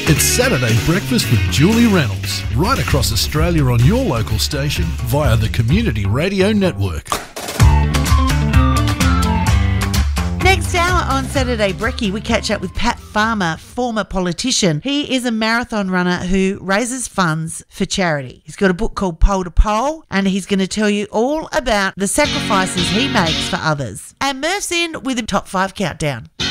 It's Saturday Breakfast with Julie Reynolds, right across Australia on your local station via the Community Radio Network. Next hour on Saturday Brekkie, we catch up with Pat Farmer, former politician. He is a marathon runner who raises funds for charity. He's got a book called Pole to Pole, and he's going to tell you all about the sacrifices he makes for others. And Murph's in with a top 5 countdown.